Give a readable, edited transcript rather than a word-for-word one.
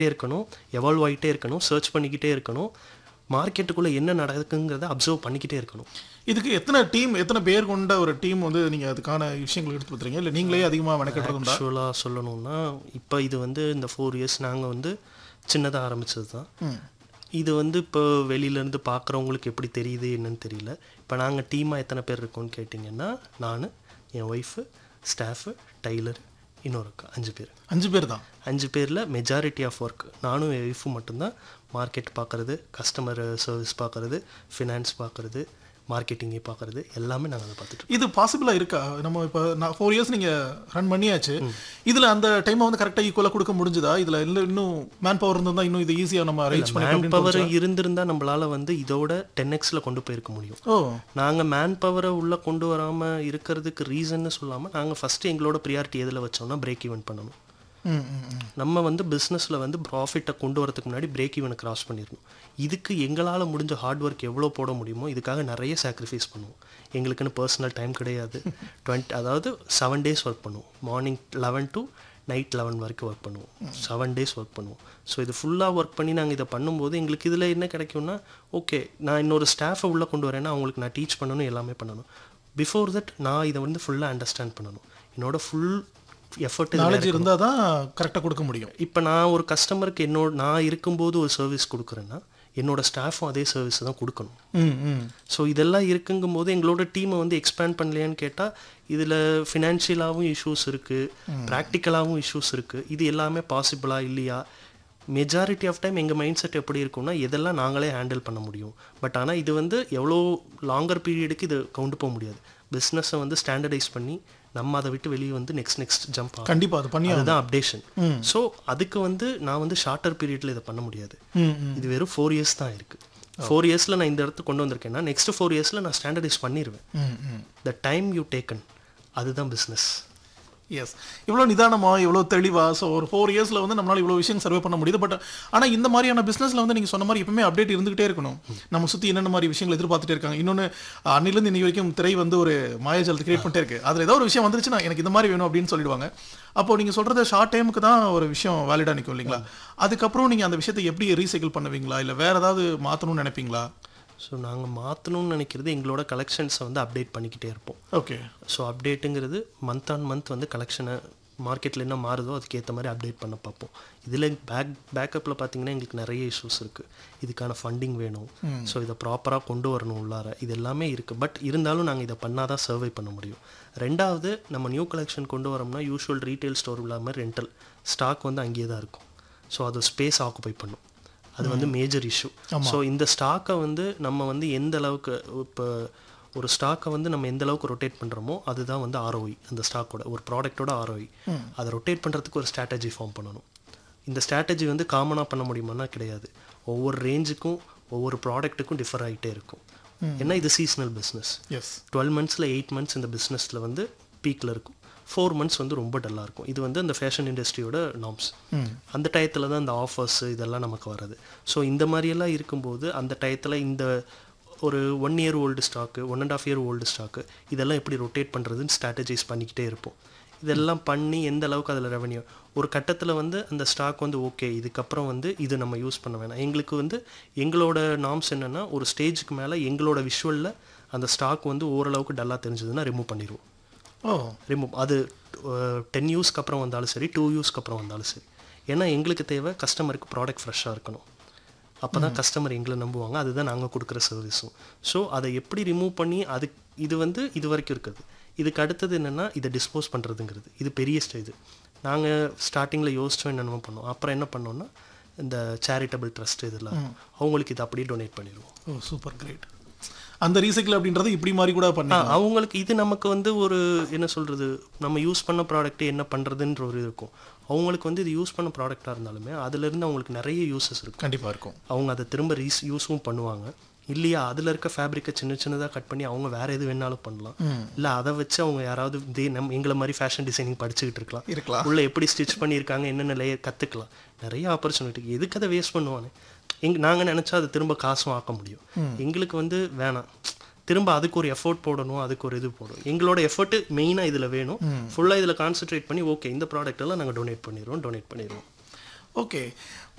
இருக்கணும், எவால்வ் ஆகிட்டே இருக்கணும், சர்ச் பண்ணிக்கிட்டே இருக்கணும், மார்க்கெட்டுக்குள்ளே என்ன நடக்குங்கிறத அப்சர்வ் பண்ணிக்கிட்டே இருக்கணும். இதுக்கு எத்தனை பேர் கொண்ட ஒரு டீம் வந்து நீங்கள் அதுக்கான விஷயங்கள் எடுத்து கொடுத்துறீங்க, இல்லை நீங்களே அதிகமாக மெனக்கட்டுறதுண்டா? ஆக்சுவலாக சொல்லணும்னா இப்போ இது வந்து இந்த 4 இயர்ஸ் நாங்கள் வந்து சின்னதாக ஆரம்பித்தது தான். இது வந்து இப்போ வெளியிலேருந்து பார்க்குறவங்களுக்கு எப்படி தெரியுது என்னன்னு தெரியல. இப்போ நாங்கள் டீமாக எத்தனை பேர் இருக்கோம்னு கேட்டிங்கன்னா, நான், என் ஒய்ஃபு, ஸ்டாஃபு, டைலர், இன்னொரு 5 பேர். 5 பேர் தான். 5 பேரில் மெஜாரிட்டி ஆஃப் ஒர்க் நானும் என் ஒய்ஃபும் மட்டும்தான். மார்க்கெட் பார்க்குறது, கஸ்டமர் சர்வீஸ் பார்க்குறது, ஃபினான்ஸ் பார்க்குறது, மார்க்கெட்டிங்கே பார்க்குறது, எல்லாமே நாங்கள் அதை பார்த்துட்டு. இது பாசிபிளாக இருக்கா? நம்ம இப்போ 4 இயர்ஸ் நீங்கள் ரன் பண்ணியாச்சு, இதில் அந்த டைமை வந்து கரெக்டாக ஈக்குவலாக கொடுக்க முடிஞ்சுதா? இதில் இல்லை இன்னும் மேன் பவர் இருந்தால் இன்னும் இது ஈஸியாக நம்ம அரேஞ்ச் பண்ணி, மேன் பவர் இருந்திருந்தால் நம்மளால் வந்து இதோட 10x கொண்டு போயிருக்க முடியும். நாங்கள் மேன் பவரை உள்ளே கொண்டு வராமல் இருக்கிறதுக்கு ரீசன்னு சொல்லாமல், நாங்கள் ஃபஸ்ட்டு எங்களோட ப்ரியாரிட்டி எதில் வச்சோம்னா பிரேக் ஈவன் பண்ணணும். நம்ம வந்து பிஸ்னஸில் வந்து ப்ராஃபிட்டை கொண்டு வரதுக்கு முன்னாடி பிரேக் ஈவனை கிராஸ் பண்ணிடணும். இதுக்கு எங்களால் முடிஞ்ச ஹார்ட் ஒர்க் எவ்வளோ போட முடியுமோ இதுக்காக நிறைய சாக்ரிஃபைஸ் பண்ணுவோம். எங்களுக்குன்னு பர்சனல் டைம் கிடையாது. 7 days ஒர்க் பண்ணுவோம். மார்னிங் 11 to நைட் 11 வரைக்கும் ஒர்க் பண்ணுவோம். 7 days ஒர்க் பண்ணுவோம். ஸோ இது ஃபுல்லாக ஒர்க் பண்ணி நாங்கள் இதை பண்ணும்போது எங்களுக்கு இதில் என்ன கிடைக்கும்னா, ஓகே நான் இன்னொரு ஸ்டாஃபை உள்ளே கொண்டு வரேன்னா அவங்களுக்கு நான் டீச் பண்ணணும், எல்லாமே பண்ணணும். பிஃபோர் தட் நான் இதை வந்து ஃபுல்லாக அண்டர்ஸ்டாண்ட் பண்ணணும். என்னோட ஃபுல் எஃபர்ட் நாலேஜ் இருந்தால் தான் கரெக்டாக கொடுக்க முடியும். இப்போ நான் ஒரு கஸ்டமருக்கு நான் இருக்கும்போது ஒரு சர்வீஸ் கொடுக்குறேன்னா என்னோட ஸ்டாஃபும் அதே சர்வீஸ் தான் கொடுக்கணும். ஸோ இதெல்லாம் இருக்குங்கும்போது எங்களோட டீமை வந்து எக்ஸ்பேண்ட் பண்ணலையான்னு கேட்டால் இதில் ஃபினான்ஷியலாகவும் இஷ்யூஸ் இருக்குது, ப்ராக்டிக்கலாகவும் இஷ்யூஸ் இருக்குது. இது எல்லாமே பாசிபிளா இல்லையா? மெஜாரிட்டி ஆஃப் டைம் எங்கள் மைண்ட் செட் எப்படி இருக்கும்னா இதெல்லாம் நாங்களே ஹேண்டில் பண்ண முடியும். பட் ஆனால் இது வந்து எவ்வளோ லாங்கர் பீரியடுக்கு இது கொண்டு போக முடியாது. பிஸ்னஸை வந்து ஸ்டாண்டர்டைஸ் பண்ணி நம்ம அதை விட்டு வெளியே வந்து நெக்ஸ்ட் ஜம்ப் ஆகும். கண்டிப்பாக அது பண்ணி அதுதான் அப்டேஷன். ஸோ அதுக்கு வந்து நான் வந்து ஷார்ட்டர் பீரியடில் இதை பண்ண முடியாது. இது வெறும் 4 years தான் இருக்குது. 4 yearsல நான் இந்த இடத்துக்கு கொண்டு வந்திருக்கேன்னா நெக்ஸ்ட் 4 yearsல நான் ஸ்டாண்டர்டைஸ் பண்ணிடுவேன். த டைம் யூ டேக்கன், அதுதான் பிஸ்னஸ். எஸ், இவ்வளோ நிதானமாக இவ்வளோ தெளிவாக. ஸோ ஒரு 4 இயர்ஸில் வந்து நம்மளால் இவ்வளோ விஷயம் சர்வே பண்ண முடியுது. பட் ஆனால் இந்த மாதிரியான பிஸ்னஸில் வந்து நீங்கள் சொன்ன மாதிரி எப்பவுமே அப்டேட் இருந்துகிட்டே இருக்கணும். நம்ம சுற்றி என்னென்ன மாதிரி விஷயங்கள் எதிர்பார்த்துட்டே இருக்காங்க. இன்னொன்று அன்னிலேருந்து இன்னைக்கு வரைக்கும் திரை வந்து ஒரு மாயாஜலத்தை கிரியேட் பண்ணிட்டே இருக்குது. அதில் ஏதோ ஒரு விஷயம் வந்துருச்சுன்னா எனக்கு இந்த மாதிரி வேணும் அப்படின்னு சொல்லிடுவாங்க. அப்போ நீங்கள் சொல்கிறது ஷார்ட் டைமுக்கு தான் ஒரு விஷயம் வேலிடாக நிற்கும் இல்லைங்களா? அதுக்கப்புறம் நீங்கள் அந்த விஷயத்தை எப்படி ரீசைக்கிள் பண்ணுவீங்களா, இல்லை வேறு ஏதாவது மாற்றணும்னு நினைப்பீங்களா? ஸோ நாங்கள் மாற்றணும்னு நினைக்கிறது எங்களோட கலெக்ஷன்ஸை வந்து அப்டேட் பண்ணிக்கிட்டே இருப்போம். Okay. So அப்டேட்டுங்கிறது month on month வந்து கலெக்ஷனை மார்க்கெட்டில் என்ன மாறுதோ அதுக்கேற்ற மாதிரி அப்டேட் பண்ண பார்ப்போம். இதில் பேக்கப்பில் பார்த்தீங்கன்னா எங்களுக்கு நிறைய இஷ்யூஸ் இருக்குது. இதுக்கான ஃபண்டிங் வேணும். ஸோ இதை ப்ராப்பராக கொண்டு வரணும் உள்ளார. இது எல்லாமே இருக்குது. பட் இருந்தாலும் நாங்கள் இதை பண்ணால் தான் சர்வை பண்ண முடியும். ரெண்டாவது, நம்ம நியூ கலெக்ஷன் கொண்டு வரோம்னா யூஷுவல் ரீட்டைல் ஸ்டோர் இல்லாமல் ரெண்டல் ஸ்டாக் வந்து அங்கேயே தான் இருக்கும். ஸோ அது ஸ்பேஸ் ஆக்குபை பண்ணும். அது வந்து மேஜர் இஷ்யூ. ஸோ இந்த ஸ்டாக்கை வந்து நம்ம வந்து எந்த அளவுக்கு, இப்போ ஒரு ஸ்டாக்கை வந்து நம்ம எந்த அளவுக்கு ரொட்டேட் பண்ணுறோமோ அதுதான் வந்து ROI. அந்த ஸ்டாக்கோட ஒரு ப்ராடக்டோட ROI. அதை ரொட்டேட் பண்ணுறதுக்கு ஒரு ஸ்ட்ராட்டஜி ஃபார்ம் பண்ணணும். இந்த ஸ்ட்ராட்டஜி வந்து காமனாக பண்ண முடியுமானா கிடையாது. ஒவ்வொரு ரேஞ்சுக்கும் ஒவ்வொரு ப்ராடக்ட்டுக்கும் டிஃபர் ஆகிட்டே இருக்கும். ஏன்னா இது சீசனல் பிஸ்னஸ். 12 monthsல 8 months இந்த பிஸ்னஸில் வந்து பீக்கில் இருக்கும். 4 months வந்து ரொம்ப டல்லாக இருக்கும். இது வந்து அந்த ஃபேஷன் இண்டஸ்ட்ரியோட நார்ம்ஸ். அந்த டயத்தில் தான் இந்த ஆஃபர்ஸ் இதெல்லாம் நமக்கு வருது. ஸோ இந்த மாதிரியெல்லாம் இருக்கும்போது அந்த டயத்தில் இந்த ஒரு 1 year old stock, 1.5 year old stock, இதெல்லாம் எப்படி ரொட்டேட் பண்ணுறதுன்னு ஸ்ட்ராட்டஜைஸ் பண்ணிக்கிட்டே இருப்போம். இதெல்லாம் பண்ணி எந்த அளவுக்கு அதில் ரெவன்யூ ஒரு கட்டத்தில் வந்து அந்த ஸ்டாக் வந்து ஓகே இதுக்கப்புறம் வந்து இது நம்ம யூஸ் பண்ண வேணாம். எங்களுக்கு வந்து எங்களோட நார்ம்ஸ் என்னென்னா ஒரு ஸ்டேஜுக்கு மேலே எங்களோட விஷுவலில் அந்த ஸ்டாக் வந்து ஓரளவுக்கு டல்லாக தெரிஞ்சதுன்னா ரிமூவ் பண்ணிடுவோம். ரிமூவ் அது 10 yearsக்கு அப்புறம் வந்தாலும் சரி, 2 yearsக்கு அப்புறம் வந்தாலும் சரி. ஏன்னா எங்களுக்கு தேவை கஸ்டமருக்கு ப்ராடக்ட் ஃப்ரெஷ்ஷாக இருக்கணும். அப்போ தான் கஸ்டமர் எங்களை நம்புவாங்க. அதுதான் நாங்கள் கொடுக்குற சர்வீஸும். ஸோ அதை எப்படி ரிமூவ் பண்ணி இது வந்து இது வரைக்கும் இருக்குது. இதுக்கு அடுத்தது என்னென்னா இதை டிஸ்போஸ் பண்ணுறதுங்கிறது. இது பெரிய ஸ்டேஜ். நாங்கள் ஸ்டார்டிங்கில் யோசித்தோம் என்னென்னமோ பண்ணோம். அப்புறம் என்ன பண்ணோன்னா இந்த சேரிட்டபிள் ட்ரஸ்ட் இதெல்லாம் அவங்களுக்கு இதை அப்படியே டொனேட் பண்ணிடுவோம். Super great. அந்த ரீசைக்கிள் அப்படின்றது இப்படி மாதிரி கூட பண்ணி அவங்களுக்கு இது நமக்கு வந்து ஒரு என்ன சொல்கிறது, நம்ம யூஸ் பண்ண ப்ராடக்ட்டு என்ன பண்ணுறதுன்ற ஒரு இருக்கும். அவங்களுக்கு வந்து இது யூஸ் பண்ண ப்ராடக்டாக இருந்தாலுமே அதுலேருந்து அவங்களுக்கு நிறைய யூஸஸ் இருக்கும். கண்டிப்பாக இருக்கும். அவங்க அதை திரும்ப யூஸும் பண்ணுவாங்க. இல்லையா அதில் இருக்க ஃபேப்ரிக்கை சின்னதாக கட் பண்ணி அவங்க வேறு எது வேணாலும் பண்ணலாம். இல்லை அதை வச்சு அவங்க யாராவது எங்களை மாதிரி ஃபேஷன் டிசைனிங் படிச்சுக்கிட்டு இருக்கலாம். உள்ள எப்படி ஸ்டிச் பண்ணியிருக்காங்க என்னென்ன லேயர் கற்றுக்கலாம். நிறைய ஆப்பர்ச்சுனிட்டி. எதுக்கு அதை வேஸ்ட் பண்ணுவானே. நாங்கள் நினச்சா அதை திரும்ப காசும் ஆக்க முடியும். எங்களுக்கு வந்து வேணாம், திரும்ப அதுக்கு ஒரு எஃபோர்ட் போடணும், அதுக்கு ஒரு இது போடணும். எங்களோட எஃபர்ட்டு மெயினாக இதில் வேணும். ஃபுல்லாக இதில் கான்சென்ட்ரேட் பண்ணி ஓகே இந்த ப்ராடக்ட் எல்லாம் நாங்கள் டொனேட் பண்ணிடுவோம். ஓகே.